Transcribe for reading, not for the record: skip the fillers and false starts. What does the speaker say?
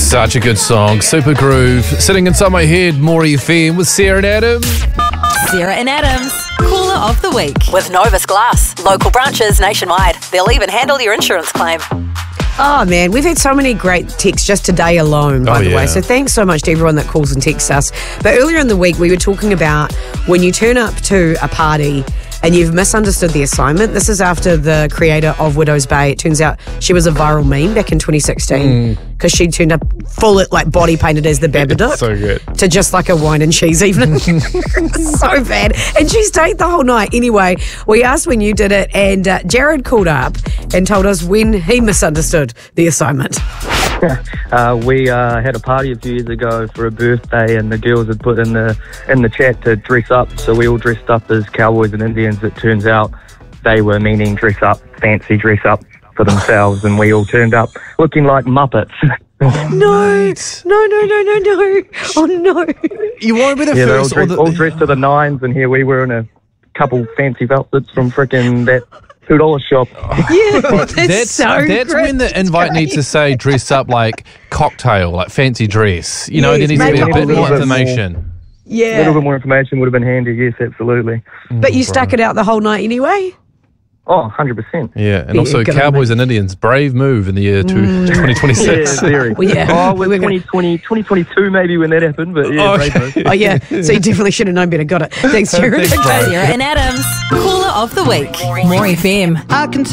Such a good song. Super groove. Sitting inside my head, More FM with Sarah and Adam. Sarah and Adam's Cooler of the Week. With Novus Glass. Local branches nationwide. They'll even handle your insurance claim. Oh, man, we've had so many great texts just today alone, by the way. So thanks so much to everyone that calls and texts us. But earlier in the week, we were talking about when you turn up to a party and you've misunderstood the assignment. This is after the creator of Widow's Bay. It turns out she was a viral meme back in 2016 because she turned up full, like, body painted as the Babadook. So good. To just like a wine and cheese evening. So bad. And she stayed the whole night. Anyway, we asked when you did it, and Jared called up and told us when he misunderstood the assignment. We had a party a few years ago for a birthday, and the girls had put in the chat to dress up, so we all dressed up as cowboys and Indians. It turns out they were meaning dress up, fancy dress up for themselves, and we all turned up looking like Muppets. No. Oh, no. You won't be the first. They're all dressed to the nines, and here we were in a couple fancy outfits from frickin' that $2 shop. Yeah, that's when the invite needs to say dress up like cocktail, like fancy dress. You know, there needs to be a bit more information. Yeah. A little bit more information would have been handy, yes, absolutely. But you stuck it out the whole night anyway? Oh, 100%. Yeah, and also Cowboys and Indians, brave move in the year 2026. Yeah, very. Well, yeah. Oh, with 2022 maybe when that happened, but yeah, brave move. Oh, yeah, so you definitely should have known better. Got it. Thanks, Jared. Sarah and Adam's Cooler of the Week. More FM.